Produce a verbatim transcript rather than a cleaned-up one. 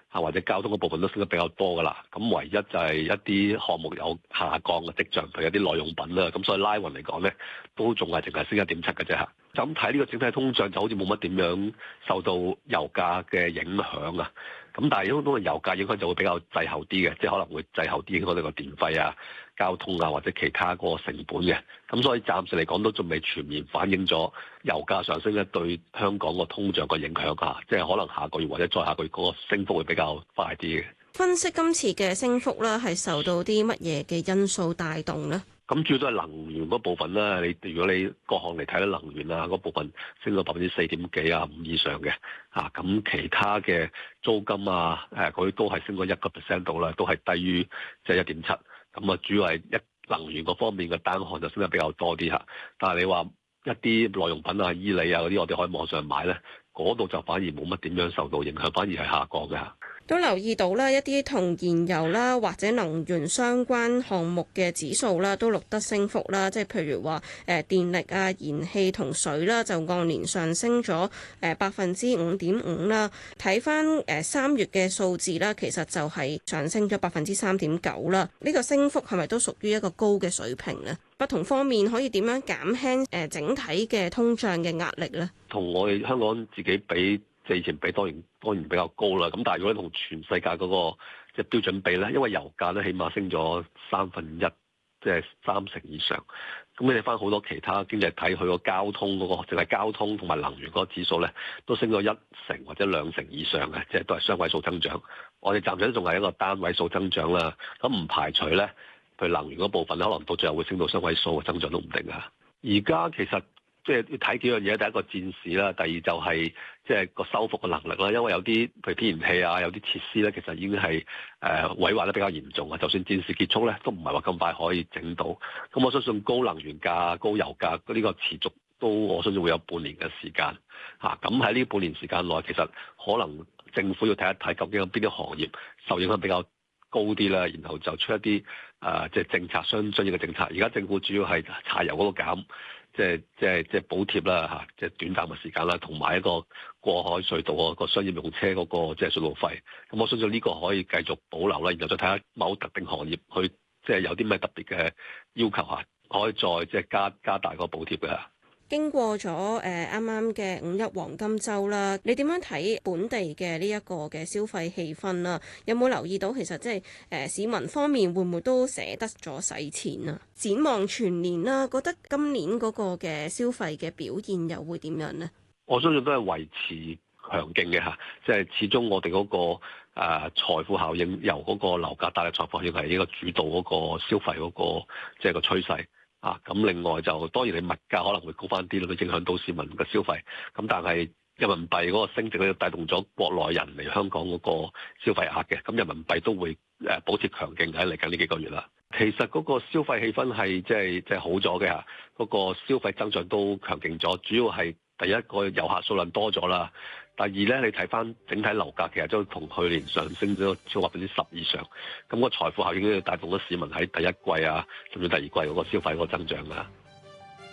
啊或者交通嗰部分都升得比較多噶啦。咁唯一就係一啲項目有下降嘅跡象，譬如一啲耐用品啦。咁所以拉勻嚟講咧，都仲係淨係升一點七嘅啫嚇。就咁睇呢個整體通脹就好似冇乜點樣受到油價嘅影響啊。咁但係如果都係油價影響就會比較滯後啲嘅，即係可能會滯後啲影響到個電費啊、交通啊或者其他個成本嘅。咁所以暫時嚟講都仲未全面反映咗油價上升咧對香港個通脹個影響啊。即係可能下個月或者再下個月嗰個升幅會比較快啲嘅。 分析今次嘅升幅咧係受到啲乜嘢嘅因素帶動呢？ 咁主要都係能源嗰部分啦。你如果你各項嚟睇咧，能源啊嗰部分升到百分之四點幾啊五以上嘅，啊咁其他嘅租金啊誒嗰啲都係升過一個 percent 度啦，都係低於即係一點七。咁啊主要係一能源嗰方面嘅單項就升得比較多啲嚇。但係你話一啲耐用品啊、衣履啊嗰啲，我哋可以網上買咧，嗰度就反而冇乜點樣受到影響，反而係下降嘅嚇。 都留意到啦，一啲同燃油啦或者能源相關項目嘅指數啦，都錄得升幅啦。即係譬如話誒電力啊、燃氣同水啦，就按年上升咗誒百分之五點五啦。睇翻誒三月嘅數字啦，其實就係上升咗百分之三點九啦。呢個升幅係咪都屬於一個高嘅水平呢？不同方面可以點樣減輕誒整體嘅通脹嘅壓力呢？ 同我哋香港自己比，即係以前比當然當然比較高啦。咁但係如果同全世界嗰個即係標準比咧，因為油價咧起碼升咗三分一，即係三成以上。咁你睇翻好多其他經濟體，佢個交通嗰個淨係交通同埋能源嗰個指數咧，都升咗一成或者兩成以上嘅，即係都係雙位數增長。我哋暫時都仲係一個單位數增長啦。咁唔排除咧，譬如能源嗰部分可能到最後會升到雙位數嘅增長都唔定㗎。而家其實即係要睇幾樣嘢，第一個戰事啦，第二就係即係個修復嘅能力啦。因為有啲譬如天然氣啊，有啲設施咧，其實已經係誒毀壞得比較嚴重啊。就算戰事結束咧，都唔係話咁快可以整到。咁我相信高能源價、高油價呢個持續都我相信會有半年嘅時間嚇。咁喺呢半年時間內，其實可能政府要睇一睇究竟有邊啲行業受影響比較高啲啦，然後就出一啲誒即係政策相相應嘅政策。而家政府主要係柴油嗰個減。即係即係即係補貼啦嚇，即係短暫嘅時間啦，同埋一個過海隧道嗰個商業用車嗰個即係隧道費。咁我相信呢個可以繼續保留啦，然後再睇下某特定行業去即係有啲咩特別嘅要求嚇，可以再即係加加大個補貼嘅。 經過咗誒啱啱嘅五一黃金週啦，你點樣睇本地嘅呢一個嘅消費氣氛啦？有冇留意到其實即係誒市民方面會唔會都捨得咗使錢啊？展望全年啦，覺得今年嗰個嘅消費嘅表現又會點樣呢？ 我相信都係維持強勁嘅嚇，即係始終我哋嗰個誒財富效應由嗰個樓價帶嚟財富效應係一個主導嗰個消費嗰個即係個趨勢。啊，咁另外就當然你物價可能會高翻啲咯，都影響到市民嘅消費。咁但係人民幣嗰個升值咧，帶動咗國內人嚟香港嗰個消費額嘅。咁人民幣都會誒保持強勁喺嚟緊呢幾個月啦。其實嗰個消費氣氛係即係即係好咗嘅嚇，嗰個消費增長都強勁咗，主要係第一個遊客數量多咗啦。第二咧，你睇翻整體樓價，其實都同去年上升咗超過百分之十以上。咁個財富效應都要帶動咗市民喺第一季啊，甚至第二季嗰個消費嗰個增長㗎。